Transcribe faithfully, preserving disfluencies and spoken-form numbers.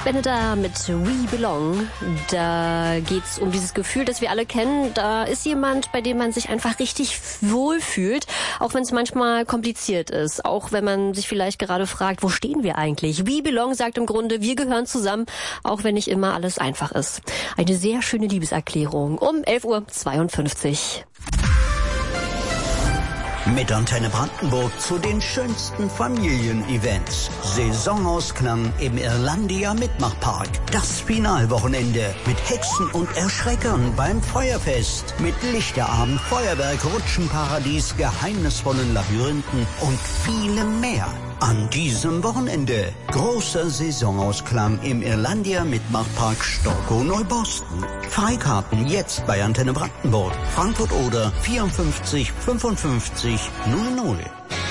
Benedetta mit We Belong. Da geht's um dieses Gefühl, das wir alle kennen. Da ist jemand, bei dem man sich einfach richtig wohl fühlt, auch wenn es manchmal kompliziert ist. Auch wenn man sich vielleicht gerade fragt, wo stehen wir eigentlich? We Belong sagt im Grunde, wir gehören zusammen, auch wenn nicht immer alles einfach ist. Eine sehr schöne Liebeserklärung um elf Uhr zweiundfünfzig. Mit Antenne Brandenburg zu den schönsten Familienevents. Saisonausklang im Irlandia Mitmachpark. Das Finalwochenende mit Hexen und Erschreckern beim Feuerfest. Mit Lichterabend, Feuerwerk, Rutschenparadies, geheimnisvollen Labyrinthen und vielem mehr. An diesem Wochenende großer Saisonausklang im Irlandia Mitmachpark Storkow Neuboston. Freikarten jetzt bei Antenne Brandenburg. Frankfurt oder vierundfünfzig fünfundfünfzig null null.